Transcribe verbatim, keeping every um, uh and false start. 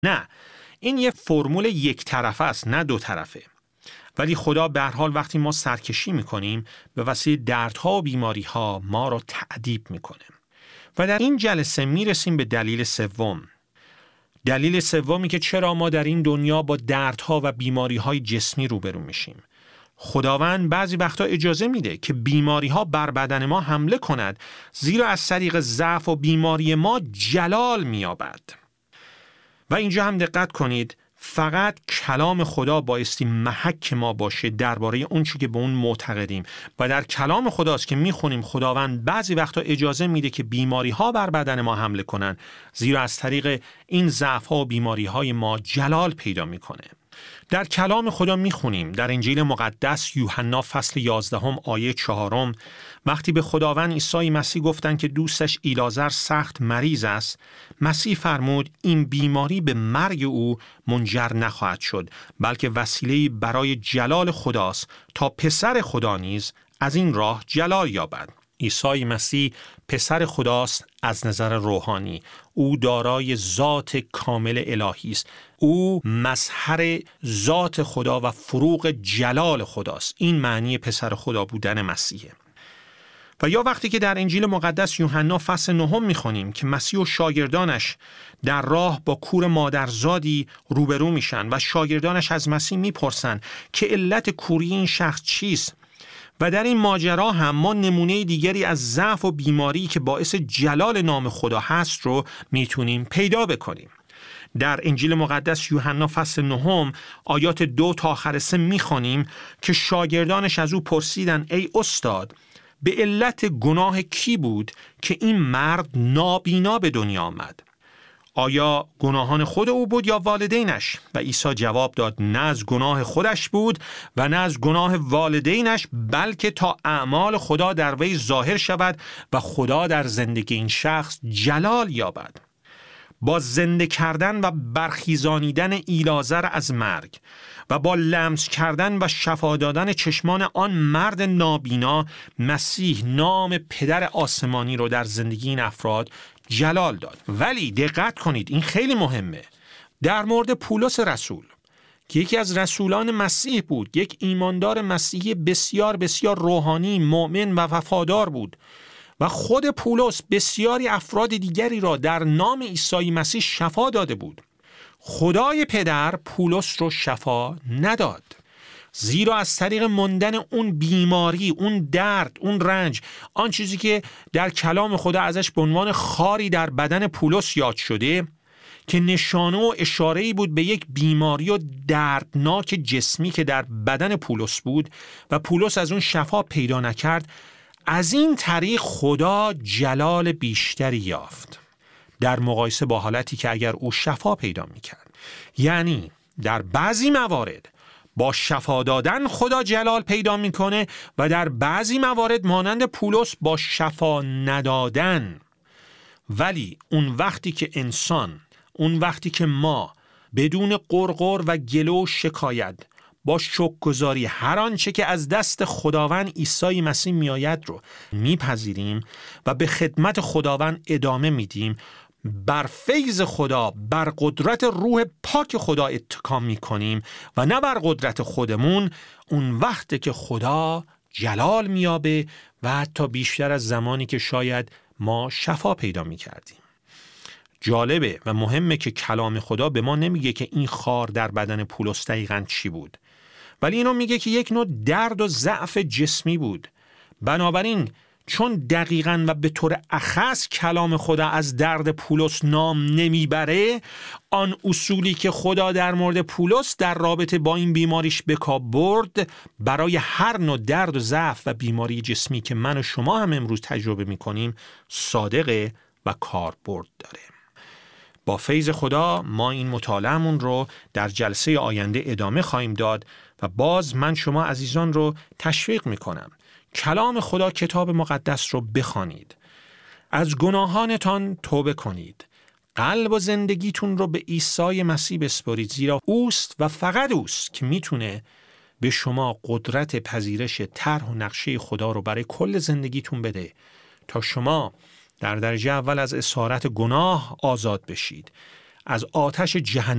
نه، این یه فرمول یک طرفه است، نه دو طرفه. ولی خدا به هر حال وقتی ما سرکشی میکنیم به وسیله دردها و بیماریها ما را تعذیب میکنه. و در این جلسه میرسیم به دلیل سوم. دلیل سومی که چرا ما در این دنیا با دردها و بیماریهای جسمی روبرو میشیم. خداوند بعضی وقتا اجازه میده که بیماریها بر بدن ما حمله کند، زیرا از طریق ضعف و بیماری ما جلال مییابد. و اینجا هم دقت کنید، فقط کلام خدا بایستی محک ما باشه درباره اون چی که به اون معتقدیم و در کلام خداست که میخونیم خداوند بعضی وقتا اجازه میده که بیماری ها بر بدن ما حمله کنن، زیرا از طریق این ضعف ها و بیماری های ما جلال پیدا میکنه. در کلام خدا میخونیم در انجیل مقدس یوحنا فصل یازدهم آیه چهارم، وقتی به خداوند عیسی مسیح گفتند که دوستش ایلازر سخت مریض است، مسیح فرمود این بیماری به مرگ او منجر نخواهد شد، بلکه وسیله برای جلال خداست تا پسر خدا نیز از این راه جلال یابد. عیسی مسیح پسر خداست از نظر روحانی. او دارای ذات کامل الهی است. او مظهر ذات خدا و فروغ جلال خداست. این معنی پسر خدا بودن مسیحه. و یا وقتی که در انجیل مقدس یوحنا فصل نهم میخونیم که مسیح و شاگردانش در راه با کور مادرزادی روبرو میشن و شاگردانش از مسیح میپرسن که علت کوری این شخص چیست. و در این ماجرا هم ما نمونه دیگری از ضعف و بیماری که باعث جلال نام خدا هست رو میتونیم پیدا بکنیم. در انجیل مقدس یوحنا فصل نهم آیات دو تا آخر سه میخوانیم که شاگردانش از او پرسیدن ای استاد، به علت گناه کی بود که این مرد نابینا به دنیا آمد؟ آیا گناهان خود او بود یا والدینش؟ و عیسی جواب داد نه از گناه خودش بود و نه از گناه والدینش، بلکه تا اعمال خدا در وی ظاهر شود و خدا در زندگی این شخص جلال یابد. با زنده کردن و برخیزانیدن ایلازر از مرگ و با لمس کردن و شفا دادن چشمان آن مرد نابینا، مسیح نام پدر آسمانی رو در زندگی این افراد جلال داد. ولی دقت کنید، این خیلی مهمه، در مورد پولس رسول که یکی از رسولان مسیح بود، یک ایماندار مسیحی بسیار بسیار روحانی، مؤمن و وفادار بود و خود پولس بسیاری افراد دیگری را در نام عیسی مسیح شفا داده بود. خدای پدر پولس رو شفا نداد، زیرا از طریق ماندن اون بیماری، اون درد، اون رنج، آن چیزی که در کلام خدا ازش به عنوان خاری در بدن پولس یاد شده که نشانه و اشاره‌ای بود به یک بیماری و دردناک جسمی که در بدن پولس بود و پولس از اون شفا پیدا نکرد، از این طریق خدا جلال بیشتری یافت در مقایسه با حالتی که اگر او شفا پیدا میکرد. یعنی در بعضی موارد با شفا دادن خدا جلال پیدا میکنه و در بعضی موارد مانند پولس با شفا ندادن. ولی اون وقتی که انسان، اون وقتی که ما بدون قرقر و گله و شکایت با شکرگزاری هر آنچه که از دست خداوند عیسی مسیح میآید رو میپذیریم و به خدمت خداوند ادامه میدیم، بر فیض خدا، بر قدرت روح پاک خدا اتکا میکنیم و نه بر قدرت خودمون، اون وقته که خدا جلال میابه و حتی بیشتر از زمانی که شاید ما شفا پیدا میکردیم. جالبه و مهمه که کلام خدا به ما نمیگه که این خار در بدن پولس دقیقاً چی بود، ولی اینو میگه که یک نوع درد و ضعف جسمی بود. بنابراین چون دقیقاً و به طور اخص کلام خدا از درد پولس نام نمیبره، آن اصولی که خدا در مورد پولس در رابطه با این بیماریش به کار برد برای هر نوع درد و ضعف و بیماری جسمی که من و شما هم امروز تجربه میکنیم صادقه و کاربرد داره. با فیض خدا ما این مطالعه‌مون رو در جلسه آینده ادامه خواهیم داد و باز من شما عزیزان رو تشویق میکنم کلام خدا، کتاب مقدس رو بخوانید، از گناهانتان توبه کنید، قلب و زندگیتون رو به عیسی مسیح بسپارید، زیرا اوست و فقط اوست که میتونه به شما قدرت پذیرش طرح و نقشه خدا رو برای کل زندگیتون بده تا شما در درجه اول از اسارت گناه آزاد بشید، از آتش جهنم